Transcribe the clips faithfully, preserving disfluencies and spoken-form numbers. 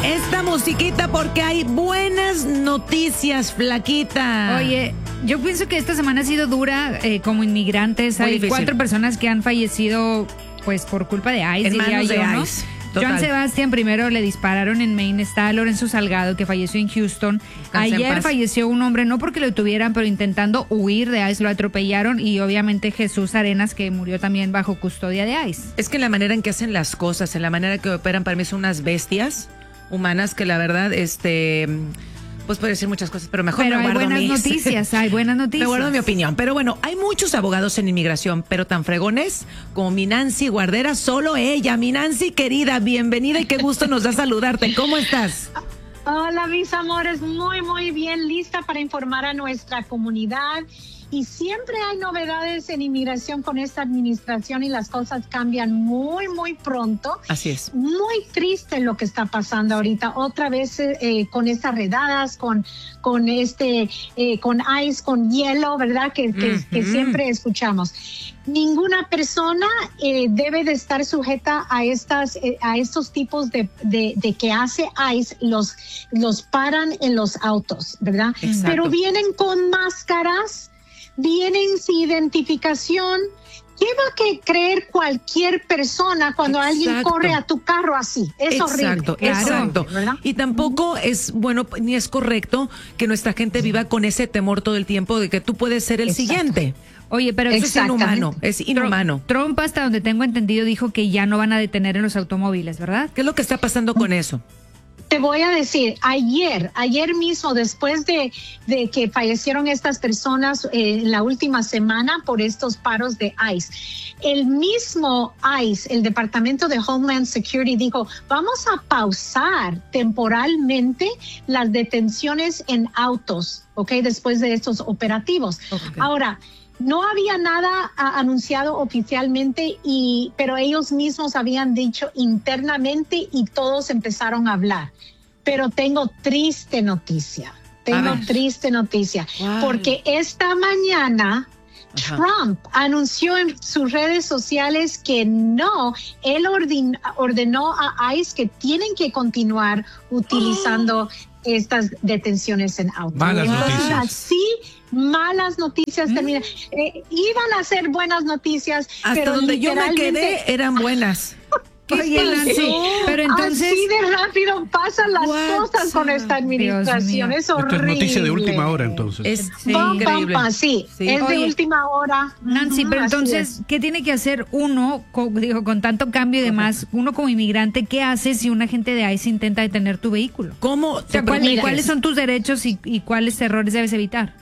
esta musiquita porque hay buenas noticias, flaquita. Oye, yo pienso que esta semana ha sido dura eh, como inmigrantes. Muy hay difícil. cuatro personas que han fallecido pues por culpa de ICE, En diría manos yo, de ¿no? ICE. Total. Joan Sebastián primero le dispararon en Maine. Está Lorenzo Salgado, que falleció en Houston. Descansa en Ayer paz. falleció un hombre, no porque lo tuvieran, pero intentando huir de ICE, lo atropellaron. Y obviamente Jesús Arenas, que murió también bajo custodia de ICE. Es que la manera en que hacen las cosas, en la manera que operan, para mí son unas bestias humanas que la verdad, este, pues puede decir muchas cosas, pero mejor Pero me hay guardo buenas mis- noticias, hay buenas noticias. Me guardo mi opinión. Pero bueno, hay muchos abogados en inmigración, pero tan fregones como mi Nancy Guardera, solo ella. Mi Nancy querida, bienvenida y qué gusto nos da saludarte. ¿Cómo estás? Hola, mis amores, muy, muy bien, lista para informar a nuestra comunidad. Y siempre hay novedades en inmigración con esta administración y las cosas cambian muy, muy pronto. Así es. Muy triste lo que está pasando ahorita. Otra vez eh, con estas redadas, con, con este, eh, con ICE, con hielo, ¿verdad? Que, que, Uh-huh. que siempre escuchamos. Ninguna persona eh, debe de estar sujeta a estas, eh, a estos tipos de, de, de que hace ICE, los, los paran en los autos, ¿verdad? Exacto. Pero vienen con máscaras, vienen sin identificación. ¿Qué va a que creer cualquier persona cuando alguien Exacto. corre a tu carro así? Es Exacto, horrible. Es exacto. horrible, ¿verdad? Y tampoco es bueno ni es correcto que nuestra gente viva con ese temor todo el tiempo de que tú puedes ser el Exacto. siguiente. Oye, pero Eso es Exactamente. inhumano, es inhumano. Trump, hasta donde tengo entendido, dijo que ya no van a detener en los automóviles, ¿verdad? ¿Qué es lo que está pasando con eso? Te voy a decir, ayer, ayer mismo, después de, de que fallecieron estas personas eh, en la última semana por estos paros de ICE, el mismo ICE, el Departamento de Homeland Security, dijo, vamos a pausar temporalmente las detenciones en autos, ¿ok? Después de estos operativos. Ok. Ahora, no había nada a, anunciado oficialmente, y, pero ellos mismos habían dicho internamente y todos empezaron a hablar. Pero tengo triste noticia, tengo ver. triste noticia, ¿Cuál? porque esta mañana Ajá. Trump anunció en sus redes sociales que no, él ordin- ordenó a ICE que tienen que continuar utilizando estas detenciones en auto. Malas Entonces, noticias. así malas noticias Mm. terminan. Eh, iban a ser buenas noticias, Hasta pero donde yo me literalmente- quedé eran buenas. ¿Qué Oye, pasó? sí. Pero entonces, Así de rápido pasan las What? cosas con esta administración. mío. Es horrible. Esto es noticia de última hora, entonces. Es Sí. Pam, pam, increíble. pam, sí. Sí. Es de Oye, última hora. Nancy, Ujú, pero así entonces, ¿qué tiene que hacer uno, con, digo, con tanto cambio y demás, uno como inmigrante, qué hace si un agente de ICE intenta detener tu vehículo? ¿Cómo O te sea, ¿cuál- proteges? ¿cuáles son tus derechos y, y cuáles errores debes evitar?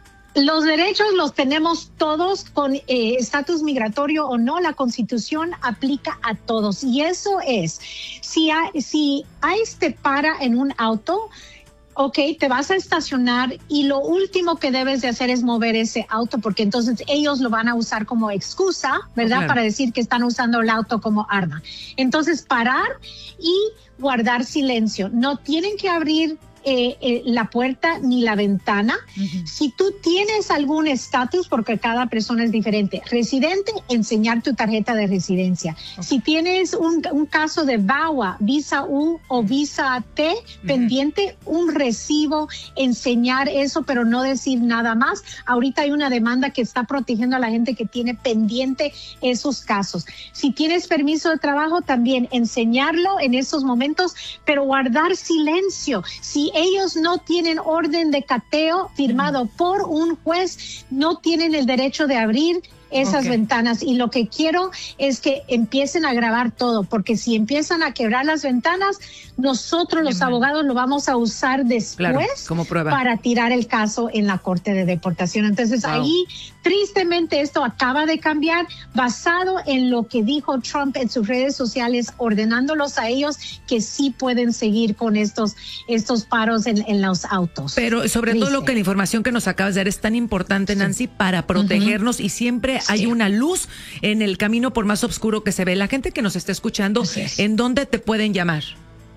Los derechos los tenemos todos, con eh, estatus migratorio o no, la Constitución aplica a todos. Y eso es, si, hay- si ICE te para en un auto, ok, te vas a estacionar y lo último que debes de hacer es mover ese auto, porque entonces ellos lo van a usar como excusa, ¿verdad? Claro. Para decir que están usando el auto como arma. Entonces, parar y guardar silencio. No tienen que abrir eh, eh, la puerta ni la ventana. Ujú. Si tú tienes algún estatus, porque cada persona es diferente, residente, enseñar tu tarjeta de residencia. Si tienes un, un caso de V A W A, visa U o visa T pendiente, un recibo, enseñar eso, pero no decir nada más. Ahorita hay una demanda que está protegiendo a la gente que tiene pendiente esos casos. Si tienes permiso de trabajo, también enseñarlo en esos momentos, pero guardar silencio. Si ellos no tienen orden de cateo firmado por un juez, no tienen el derecho de abrir esas Ok. ventanas. Y lo que quiero es que empiecen a grabar todo, porque si empiezan a quebrar las ventanas, nosotros los Qué mal. abogados lo vamos a usar después Claro, como prueba. para tirar el caso en la corte de deportación. Entonces, Wow. ahí, tristemente, esto acaba de cambiar basado en lo que dijo Trump en sus redes sociales, ordenándolos a ellos que sí pueden seguir con estos, estos paros en, en los autos. Pero sobre todo Triste. lo que la información que nos acabas de dar es tan importante, Nancy, para protegernos, y siempre hay Sí. una luz en el camino por más oscuro que se ve. La gente que nos está escuchando, Así es. ¿en dónde te pueden llamar?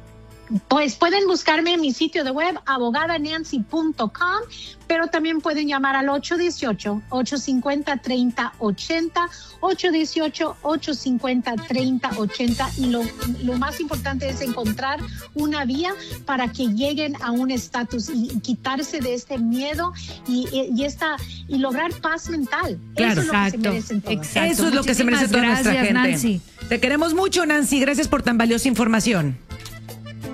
Pues pueden buscarme en mi sitio de web, abogada nancy punto com, pero también pueden llamar al ocho uno ocho, ocho cinco cero, tres cero ocho cero, ocho uno ocho, ocho cinco cero, tres cero ocho cero, y lo, lo más importante es encontrar una vía para que lleguen a un estatus y, y quitarse de este miedo y, y, y, esta, y lograr paz mental. Claro, eso es lo que se merecen todos. Exacto. Eso es lo que se merece toda nuestra gente. Nancy. Te queremos mucho, Nancy. Gracias por tan valiosa información.